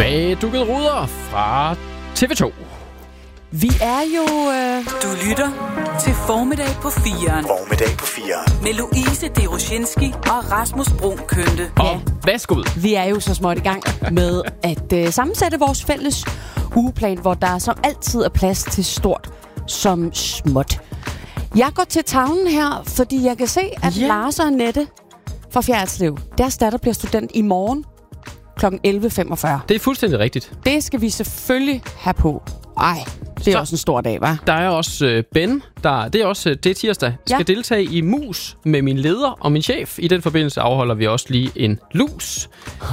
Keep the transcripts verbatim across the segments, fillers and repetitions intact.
Bagdukket ruder fra T V to. Vi er jo... Øh... Du lytter til Formiddag på firen. Formiddag på firen. Med Louise Deroshinski og Rasmus Brun Kønte. Og ja. Værsgo. Vi er jo så småt i gang med at øh, sammensætte vores fælles ugeplan, hvor der som altid er plads til stort som småt. Jeg går til tavlen her, fordi jeg kan se, at ja. Lars og Annette fra Fjerdslev, deres datter bliver student i morgen klokken elleve femogfyrre. Det er fuldstændig rigtigt. Det skal vi selvfølgelig have på. Ej, det er så også en stor dag, hva'? Der er også øh, Ben, der, det er også det er tirsdag, ja. skal deltage i mus med min leder og min chef. I den forbindelse afholder vi også lige en lus,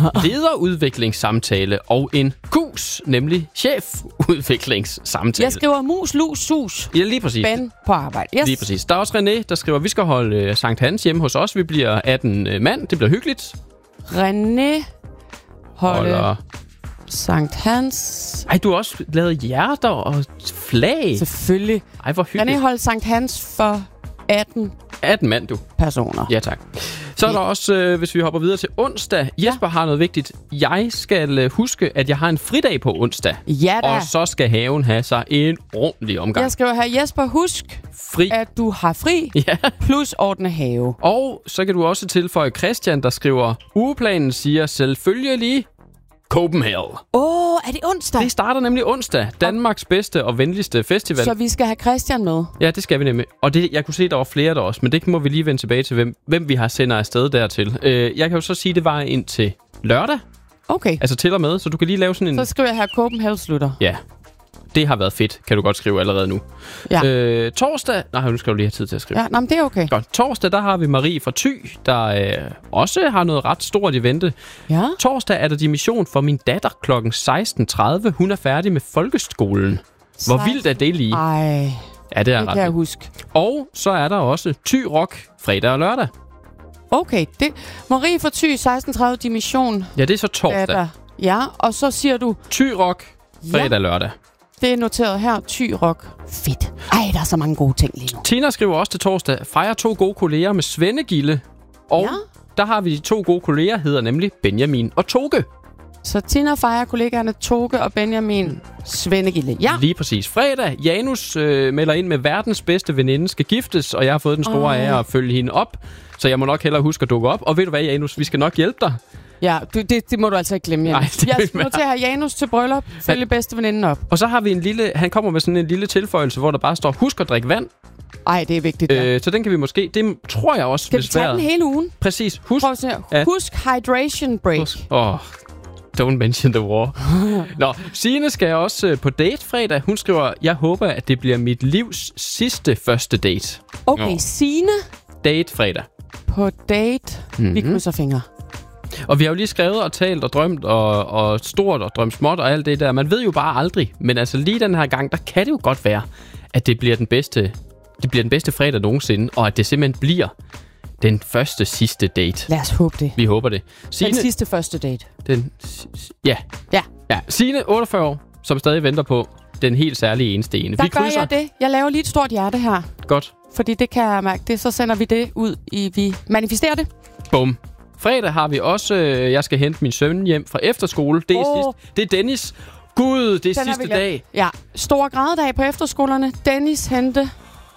lederudviklingssamtale og en kus, nemlig chefudviklingssamtale. Jeg skriver mus, lus, sus. Ja, lige præcis. Ben på arbejde. Yes. Lige præcis. Der er også René, der skriver, vi skal holde øh, Sankt Hans hjemme hos os. Vi bliver atten øh, mand. Det bliver hyggeligt. René holder... Holder... Sankt Hans. Ej, du har også lavet hjerter og flag. Selvfølgelig. Ej, hvor hyggeligt. René holdt Sankt Hans for atten atten mand, du. Personer. Ja, tak. Så er der også, øh, hvis vi hopper videre til onsdag. Jesper ja. har noget vigtigt. Jeg skal øh, huske, at jeg har en fridag på onsdag. Ja da. Og så skal haven have sig en ordentlig omgang. Jeg skriver her, Jesper, husk, fri. at du har fri, ja. plus ordne have. Og så kan du også tilføje Christian, der skriver, ugeplanen siger selvfølgelig Copenhagen. Åh, oh, er det onsdag? Det starter nemlig onsdag. Danmarks bedste og venligste festival. Så vi skal have Christian med? Ja, det skal vi nemlig. Og det, jeg kunne se, der var flere der også, men det må vi lige vende tilbage til, hvem, hvem vi har sender afsted dertil. Øh, jeg kan jo så sige, det var ind til lørdag. Okay. Altså til og med, så du kan lige lave sådan en... Så skriver jeg her, Copenhagen slutter. Ja. Det har været fedt, kan du godt skrive allerede nu. Ja. Øh, torsdag... Nej, nu skal du lige have tid til at skrive. Ja, nå, men det er okay. Godt. Torsdag, der har vi Marie fra Thy, der øh, også har noget ret stort i vente. Ja. Torsdag er der dimission for min datter klokken seksten tredive. Hun er færdig med folkeskolen. Hvor vildt er det lige? Ej, ja, det er det ret kan jeg huske. Og så er der også Thy Rock fredag og lørdag. Okay, det... Marie fra Thy, seksten tredive dimission. Ja, det er så torsdag. Datter. Ja, og så siger du... Thy Rock fredag og lørdag. Det er noteret her. Thy Rock. Fedt. Ej, der er så mange gode ting lige nu. Tina skriver også til torsdag, fejrer to gode kolleger med Svendegilde. Og ja. der har vi de to gode kolleger, hedder nemlig Benjamin og Toge. Så Tina fejrer kollegaerne Toge og Benjamin Svendegilde. Ja. Lige præcis. Fredag, Janus øh, melder ind med verdens bedste veninde skal giftes, og jeg har fået den store oh. ære at følge hende op. Så jeg må nok hellere huske at dukke op. Og ved du hvad, Janus, vi skal nok hjælpe dig. Ja, du, det, det må du altså ikke glemme, Janus. Nej, jeg skal nu til at have Janus til bryllup, følge bedste veninden op. Og så har vi en lille, han kommer med sådan en lille tilføjelse, hvor der bare står, husk at drikke vand. Ej, det er vigtigt, ja. øh, Så den kan vi måske, det tror jeg også, skal vi tage den hele ugen? Præcis. Husk, Prøv at se. Ja. Husk hydration break. Åh, oh, don't mention the war. Nå, Signe skal også øh, på date fredag. Hun skriver, jeg håber, at det bliver mit livs sidste første date. Okay, Signe. Date fredag. På date. Mm-hmm. Vi krydser fingre. Og vi har jo lige skrevet og talt og drømt og, og stort og drømt småt og alt det der. Man ved jo bare aldrig. Men altså lige den her gang, der kan det jo godt være, at det bliver den bedste, det bliver den bedste fredag nogensinde. Og at det simpelthen bliver den første sidste date. Lad os håbe det. Vi håber det. Signe, den sidste første date. Den, ja. Ja. ja. Signe, otteogfyrre år, som stadig venter på den helt særlige eneste ene. Der vi gør jeg det. Jeg laver lige et stort hjerte her. Godt. Fordi det kan jeg mærke. Det, så sender vi det ud i... Vi manifesterer det. Bum. Fredag har vi også, øh, jeg skal hente min søn hjem fra efterskole. Det er, oh. sidst, det er Dennis. Gud, det er Den sidste dag. Ja, stor gradedag på efterskolerne. Dennis hente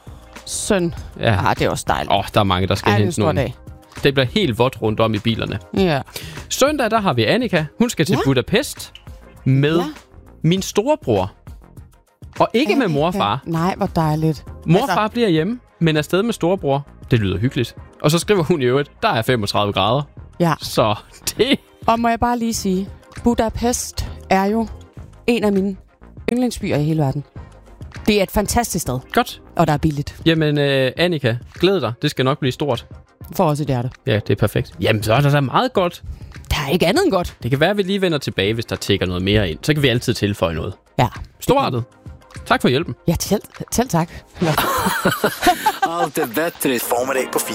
søn. Ja, ah, det er også dejligt. Åh, oh, der er mange, der skal Ej, hente nogen. Dag. Det bliver helt vådt rundt om i bilerne. Ja. Søndag, der har vi Annika. Hun skal til ja. Budapest med ja. min storebror. Og ikke Annika. med mor og far. Nej, hvor dejligt. Mor og far bliver hjemme, men er afsted med storebror. Det lyder hyggeligt. Og så skriver hun i øvrigt, der er femogtredive grader. Ja. Så det... Og må jeg bare lige sige, Budapest er jo en af mine yndlingsbyer i hele verden. Det er et fantastisk sted. Godt. Og der er billigt. Jamen, øh, Annika, glæd dig. Det skal nok blive stort. For os et hjerte. Ja, det er perfekt. Jamen, så er der da meget godt. Der er ikke andet end godt. Det kan være, at vi lige vender tilbage, hvis der tækker noget mere ind. Så kan vi altid tilføje noget. Ja. Storartet. Tak for hjælpen. Ja, selv, selv tak. Allt är bättre. Formiddag på